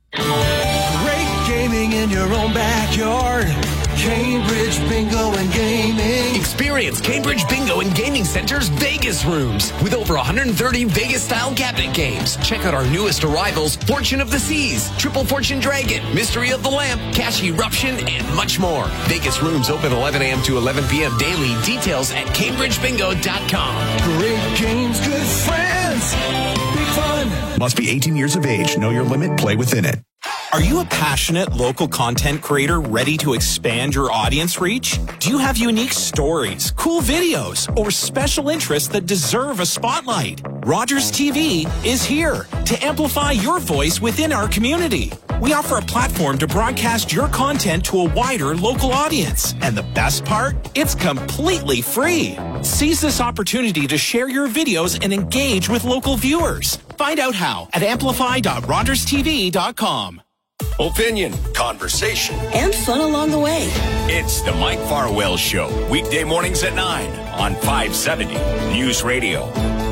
In your own backyard, Cambridge Bingo and Gaming. Experience Cambridge Bingo and Gaming Center's Vegas rooms with over 130 Vegas-style cabinet games. Check out our newest arrivals, Fortune of the Seas, Triple Fortune Dragon, Mystery of the Lamp, Cash Eruption, and much more. Vegas rooms open 11 a.m. to 11 p.m. daily. Details at CambridgeBingo.com. Great games, good friends, big fun. Must be 18 years of age. Know your limit. Play within it. Are you a passionate local content creator ready to expand your audience reach? Do you have unique stories, cool videos, or special interests that deserve a spotlight? Rogers TV is here to amplify your voice within our community. We offer a platform to broadcast your content to a wider local audience. And the best part? It's completely free. Seize this opportunity to share your videos and engage with local viewers. Find out how at amplify.rogerstv.com. Opinion, conversation, and fun along the way. It's the Mike Farwell Show, weekday mornings at 9 on 570 News Radio.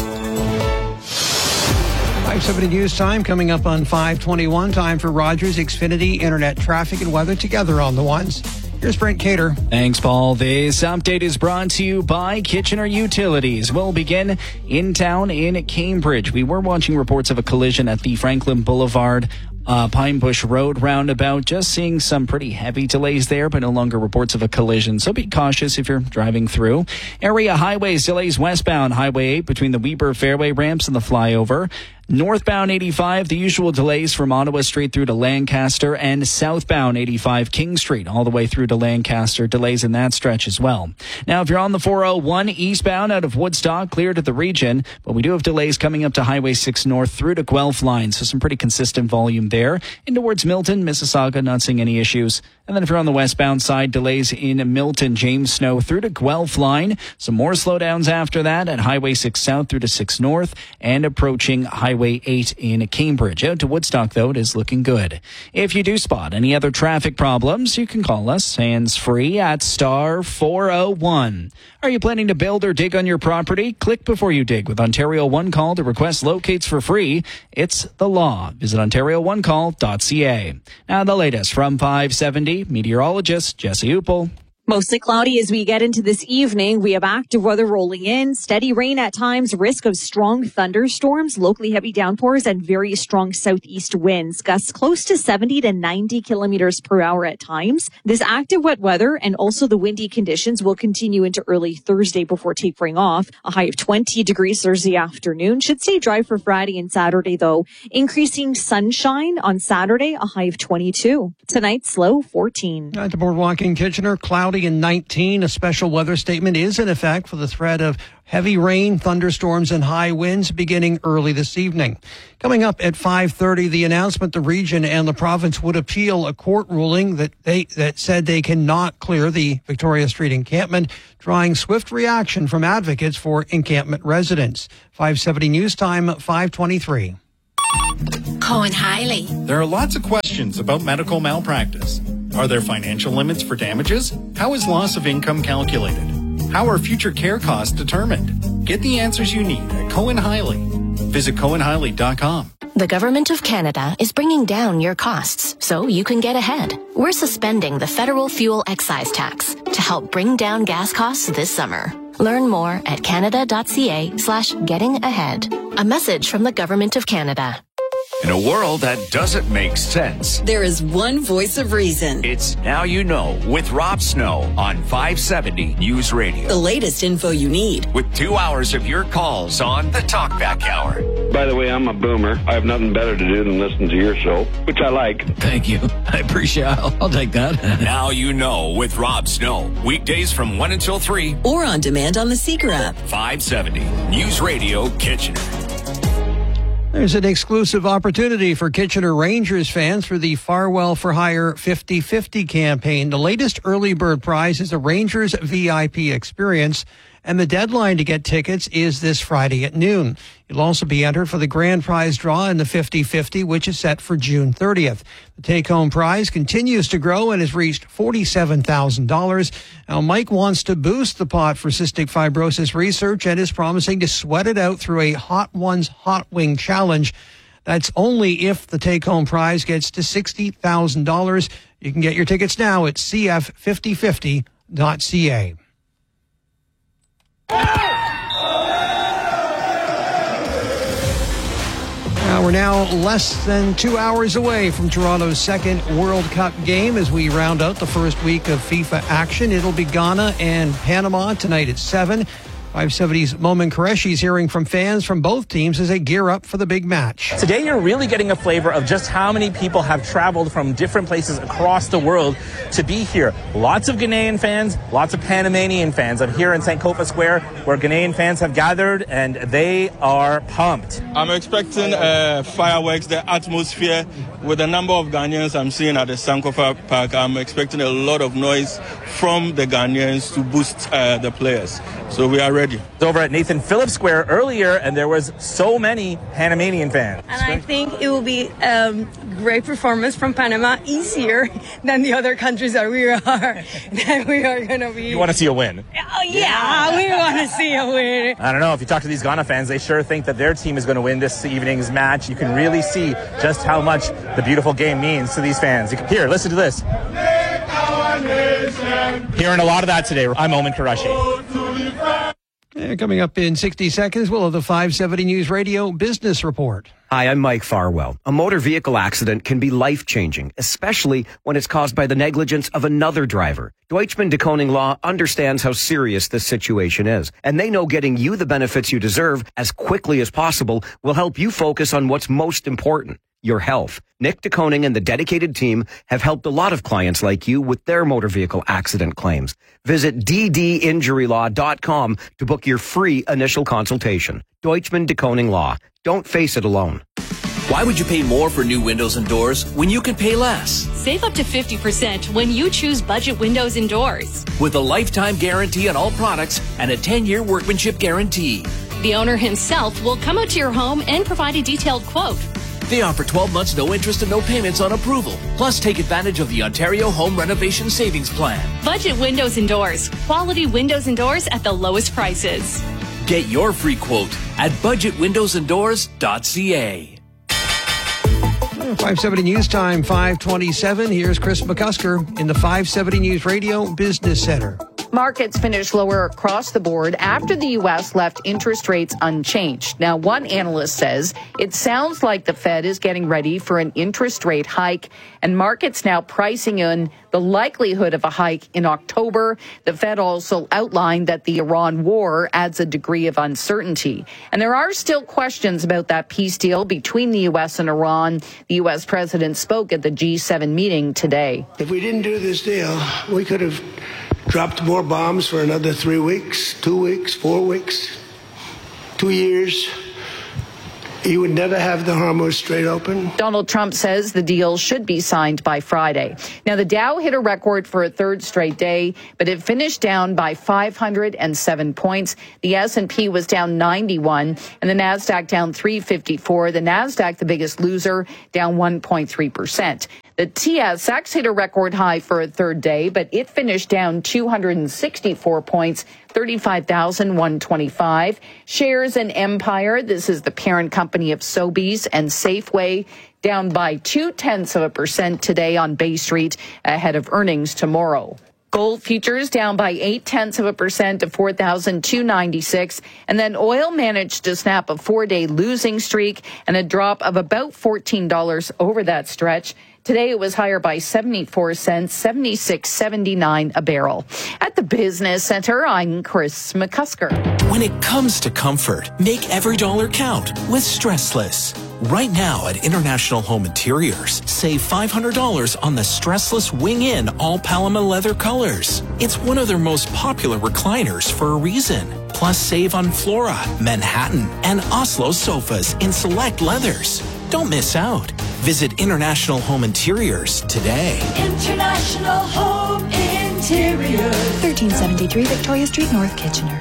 570 News Time coming up on 521. Time for Rogers Xfinity Internet traffic and weather together on the ones. Here's Brent Cater. Thanks, Paul. This update is brought to you by Kitchener Utilities. We'll begin in town in Cambridge. We were watching reports of a collision at the Franklin Boulevard Pine Bush Road roundabout. Just seeing some pretty heavy delays there, but no longer reports of a collision. So be cautious if you're driving through. Area highways delays westbound Highway 8 between the Weber Fairway ramps and the flyover. Northbound 85, the usual delays from Ottawa Street through to Lancaster, and southbound 85 King Street all the way through to Lancaster. Delays in that stretch as well. Now, if you're on the 401 eastbound out of Woodstock, clear to the region, but we do have delays coming up to Highway 6 North through to Guelph line, so some pretty consistent volume there. In towards Milton, Mississauga, not seeing any issues. And then if you're on the westbound side, delays in Milton, James Snow through to Guelph line. Some more slowdowns after that at Highway 6 South through to 6 North and approaching Highway 8 in Cambridge. Out to Woodstock, though, it is looking good. If you do spot any other traffic problems, you can call us hands-free at star 401. Are you planning to build or dig on your property? Click before you dig with Ontario One Call to request locates for free. It's the law. Visit OntarioOneCall.ca. Now the latest from 570, meteorologist Jesse Uppel. Mostly cloudy as we get into this evening. We have active weather rolling in, steady rain at times, risk of strong thunderstorms, locally heavy downpours, and very strong southeast winds. Gusts close to 70 to 90 kilometers per hour at times. This active wet weather and also the windy conditions will continue into early Thursday before tapering off. A high of 20 degrees Thursday afternoon. Should stay dry for Friday and Saturday, though. Increasing sunshine on Saturday, a high of 22. Tonight's low 14. At the Boardwalk in Kitchener, cloudy and 19. A special weather statement is in effect for the threat of heavy rain, thunderstorms, and high winds beginning early this evening. Coming up at 5:30, the announcement the region and the province would appeal a court ruling that said they cannot clear the Victoria Street encampment, drawing swift reaction from advocates for encampment residents. 5:70 news time, 5:23. Cohen Hiley. There are lots of questions about medical malpractice. Are there financial limits for damages? How is loss of income calculated? How are future care costs determined? Get the answers you need at Cohen Hiley. Visit CohenHiley.com. The Government of Canada is bringing down your costs so you can get ahead. We're suspending the federal fuel excise tax to help bring down gas costs this summer. Learn more at canada.ca/getting-ahead. A message from the Government of Canada. In a world that doesn't make sense, there is one voice of reason. It's Now You Know with Rob Snow on 570 News Radio. The latest info you need. With 2 hours of your calls on the Talkback Hour. By the way, I'm a boomer. I have nothing better to do than listen to your show, which I like. Thank you. I appreciate it. I'll take that. Now You Know with Rob Snow. Weekdays from 1 until 3. Or on demand on the Seeker app. 570 News Radio Kitchener. There's an exclusive opportunity for Kitchener Rangers fans for the Farwell for Hire 50/50 campaign. The latest early bird prize is a Rangers VIP experience, and the deadline to get tickets is this Friday at noon. You'll also be entered for the grand prize draw in the 50/50, which is set for June 30th. The take-home prize continues to grow and has reached $47,000. Now, Mike wants to boost the pot for cystic fibrosis research and is promising to sweat it out through a Hot Ones Hot Wing Challenge. That's only if the take-home prize gets to $60,000. You can get your tickets now at cf5050.ca. We're now less than 2 hours away from Toronto's second World Cup game as we round out the first week of FIFA action. It'll be Ghana and Panama tonight at 7. 570's Momin Qureshi is hearing from fans from both teams as they gear up for the big match. Today, you're really getting a flavor of just how many people have traveled from different places across the world to be here. Lots of Ghanaian fans, lots of Panamanian fans. I'm here in Sankofa Square where Ghanaian fans have gathered and they are pumped. I'm expecting fireworks, the atmosphere. With the number of Ghanaians I'm seeing at the Sankofa Park, I'm expecting a lot of noise from the Ghanaians to boost the players. So we are ready. Over at Nathan Phillips Square earlier, and there was so many Panamanian fans. And I think it will be a great performance from Panama, easier than the other countries that we are going to be. You want to see a win? Oh, yeah, we want to see a win. I don't know. If you talk to these Ghana fans, they sure think that their team is going to win this evening's match. You can really see just how much the beautiful game means to these fans. Here, listen to this. Hearing a lot of that today. I'm Momin Qureshi. Coming up in 60 seconds, we'll have the 570 News Radio Business Report. Hi, I'm Mike Farwell. A motor vehicle accident can be life-changing, especially when it's caused by the negligence of another driver. Deutschman de Koning Law understands how serious this situation is, and they know getting you the benefits you deserve as quickly as possible will help you focus on what's most important, your health. Nick de Koning and the dedicated team have helped a lot of clients like you with their motor vehicle accident claims. Visit ddinjurylaw.com to book your free initial consultation. Deutschman de Koning Law. Don't face it alone. Why would you pay more for new windows and doors when you can pay less? Save up to 50% when you choose Budget Windows and Doors. With a lifetime guarantee on all products and a 10-year workmanship guarantee. The owner himself will come out to your home and provide a detailed quote. They offer 12 months no interest and no payments on approval. Plus, take advantage of the Ontario Home Renovation Savings Plan. Budget Windows and Doors. Quality windows and doors at the lowest prices. Get your free quote at budgetwindowsanddoors.ca. 570 News Time, 5:27. Here's Chris McCusker in the 570 News Radio Business Center. Markets finished lower across the board after the U.S. left interest rates unchanged. Now, one analyst says it sounds like the Fed is getting ready for an interest rate hike, and markets now pricing in the likelihood of a hike in October. The Fed also outlined that the Iran war adds a degree of uncertainty. And there are still questions about that peace deal between the U.S. and Iran. The U.S. president spoke at the G7 meeting today. If we didn't do this deal, we could have dropped more bombs for another 3 weeks, 2 weeks, 4 weeks, 2 years. You would never have the Hormuz Strait open. Donald Trump says the deal should be signed by Friday. Now, the Dow hit a record for a third straight day, but it finished down by 507 points. The S&P was down 91, and the NASDAQ down 354. The NASDAQ, the biggest loser, down 1.3%. The TSX hit a record high for a third day, but it finished down 264 points, 35,125. Shares in Empire, this is the parent company of Sobeys and Safeway, down by 0.2% today on Bay Street ahead of earnings tomorrow. Gold futures down by 0.8% to 4,296. And then oil managed to snap a 4-day losing streak and a drop of about $14 over that stretch. Today it was higher by 74 cents, 76.79 a barrel. At the Business Center, I'm Chris McCusker. When it comes to comfort, make every dollar count with Stressless. Right now at International Home Interiors, save $500 on the Stressless Wing-In all Paloma leather colors. It's one of their most popular recliners for a reason. Plus save on Flora, Manhattan, and Oslo sofas in select leathers. Don't miss out. Visit International Home Interiors today. International Home Interiors. 1373 Victoria Street, North Kitchener.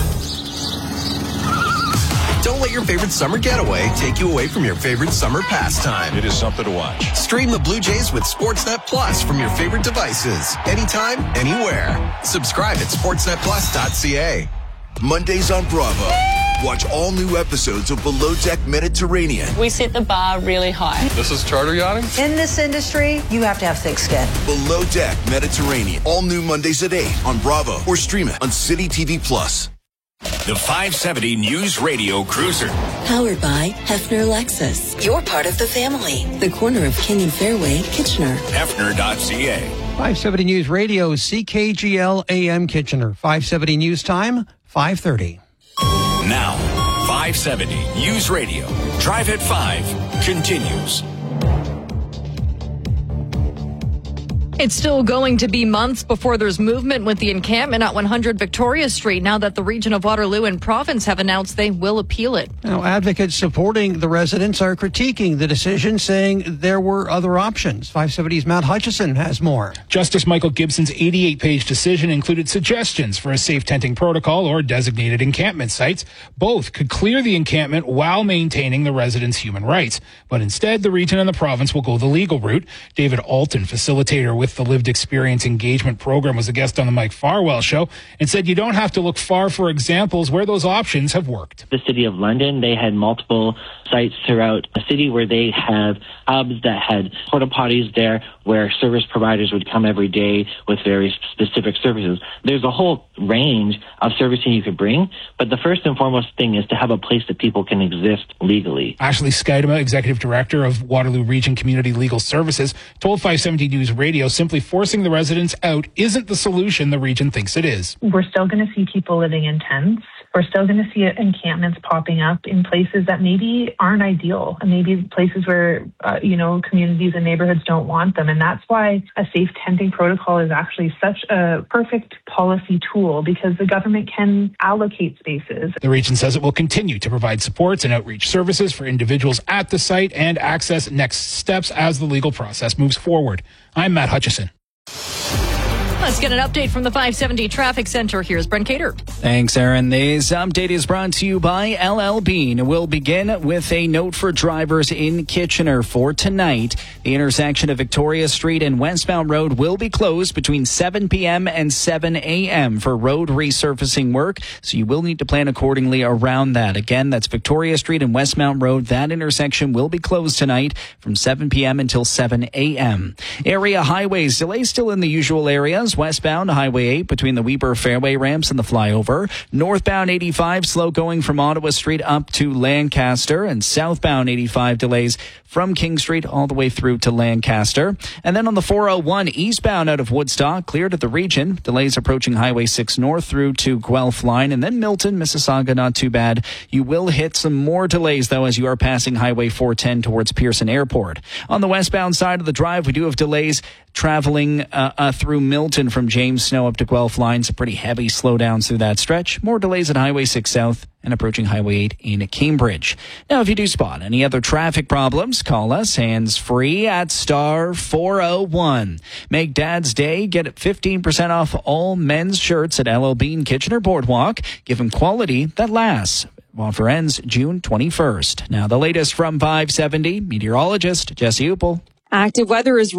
Don't let your favorite summer getaway take you away from your favorite summer pastime. It is something to watch. Stream the Blue Jays with Sportsnet Plus from your favorite devices. Anytime, anywhere. Subscribe at sportsnetplus.ca. Mondays on Bravo. Watch all new episodes of Below Deck Mediterranean. We set the bar really high. This is charter yachting? In this industry, you have to have thick skin. Below Deck Mediterranean. All new Mondays at 8 on Bravo or stream it on City TV Plus. The 570 News Radio Cruiser. Powered by Hefner Lexus. You're part of the family. The corner of King and Fairway, Kitchener. Hefner.ca. 570 News Radio, CKGL AM Kitchener. 570 News Time, 5:30. Now, 570 News Radio. Drive at 5 continues. It's still going to be months before there's movement with the encampment at 100 Victoria Street now that the region of Waterloo and province have announced they will appeal it. Now, advocates supporting the residents are critiquing the decision, saying there were other options. 570's Matt Hutchison has more. Justice Michael Gibson's 88-page decision included suggestions for a safe tenting protocol or designated encampment sites. Both could clear the encampment while maintaining the residents' human rights. But instead, the region and the province will go the legal route. David Alton, facilitator with the Lived Experience Engagement Program, was a guest on the Mike Farwell Show and said you don't have to look far for examples where those options have worked. The City of London, they had multiple sites throughout the city where they have hubs that had porta potties there where service providers would come every day with very specific services. There's a whole range of servicing you could bring, but the first and foremost thing is to have a place that people can exist legally. Ashley Skydema, Executive Director of Waterloo Region Community Legal Services, told 570 News Radio simply forcing the residents out isn't the solution the region thinks it is. We're still going to see people living in tents. We're still going to see encampments popping up in places that maybe aren't ideal, and maybe places where, communities and neighborhoods don't want them. And that's why a safe tenting protocol is actually such a perfect policy tool, because the government can allocate spaces. The region says it will continue to provide supports and outreach services for individuals at the site and access next steps as the legal process moves forward. I'm Matt Hutchison. Let's get an update from the 570 Traffic Center. Here's Brent Cater. Thanks, Aaron. This update is brought to you by LL Bean. We'll begin with a note for drivers in Kitchener for tonight. The intersection of Victoria Street and Westbound Road will be closed between 7 p.m. and 7 a.m. for road resurfacing work, so you will need to plan accordingly around that. Again, that's Victoria Street and Westmount Road. That intersection will be closed tonight from 7 p.m. until 7 a.m. Area highways, delays still in the usual areas. Westbound Highway 8 between the Weber Fairway ramps and the flyover. Northbound 85 slow going from Ottawa Street up to Lancaster, and southbound 85 delays from King Street all the way through to Lancaster. And then on the 401 eastbound out of Woodstock, cleared at the region. Delays approaching Highway 6 north through to Guelph line. And then Milton, Mississauga, not too bad. You will hit some more delays, though, as you are passing Highway 410 towards Pearson Airport. On the westbound side of the drive, we do have delays traveling through Milton from James Snow up to Guelph line. Some pretty heavy slowdowns through that stretch. More delays at Highway 6 south and approaching Highway 8 in Cambridge. Now, if you do spot any other traffic problems, call us hands-free at star 401. Make Dad's Day. Get 15% off all men's shirts at LL Bean Kitchener Boardwalk. Give him quality that lasts. Offer ends June 21st. Now, the latest from 570, meteorologist Jesse Uppel. Active weather is